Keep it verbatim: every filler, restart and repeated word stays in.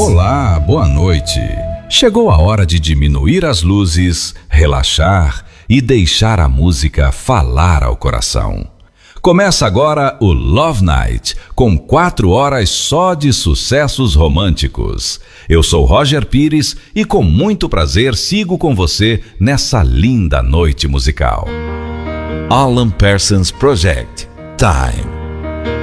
Olá, boa noite. Chegou a hora de diminuir as luzes, relaxar e deixar a música falar ao coração. Começa agora o Love Night, com quatro horas só de sucessos românticos. Eu sou Roger Pires e com muito prazer sigo com você nessa linda noite musical. Alan Parsons Project, Time.